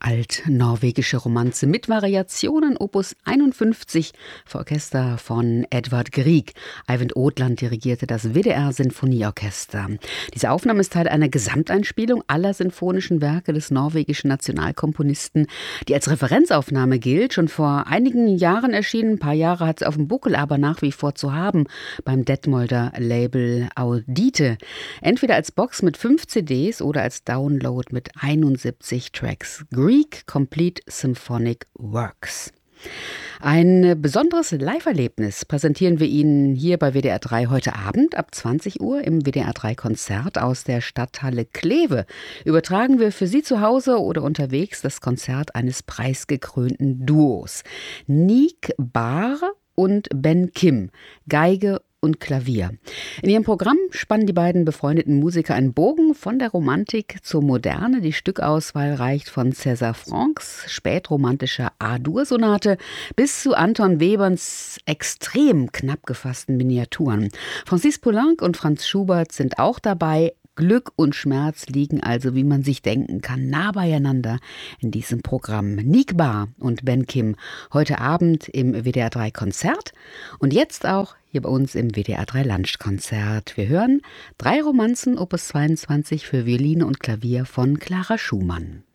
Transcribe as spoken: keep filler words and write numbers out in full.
Alt-norwegische Romanze mit Variationen, Opus einundfünfzig für Orchester von Edvard Grieg. Eivind Odland dirigierte das W D R-Sinfonieorchester. Diese Aufnahme ist Teil einer Gesamteinspielung aller sinfonischen Werke des norwegischen Nationalkomponisten, die als Referenzaufnahme gilt. Schon vor einigen Jahren erschienen, ein paar Jahre hat sie auf dem Buckel, aber nach wie vor zu haben beim Detmolder Label Audite. Entweder als Box mit fünf C Ds oder als Download mit einundsiebzig Tracks. Grieg Complete Symphonic Works. Ein besonderes Live-Erlebnis präsentieren wir Ihnen hier bei W D R drei heute Abend ab zwanzig Uhr im W D R drei Konzert aus der Stadthalle Kleve. Übertragen wir für Sie zu Hause oder unterwegs das Konzert eines preisgekrönten Duos. Nick Baar und Ben Kim, Geige und Klavier. In ihrem Programm spannen die beiden befreundeten Musiker einen Bogen von der Romantik zur Moderne. Die Stückauswahl reicht von César Franck's spätromantischer A-Dur-Sonate bis zu Anton Weberns extrem knapp gefassten Miniaturen. Francis Poulenc und Franz Schubert sind auch dabei. Glück und Schmerz liegen also, wie man sich denken kann, nah beieinander in diesem Programm. Nick Baar und Ben Kim heute Abend im W D R drei Konzert und jetzt auch hier bei uns im W D R drei Lunchkonzert. Wir hören drei Romanzen, Opus zweiundzwanzig für Violine und Klavier von Clara Schumann.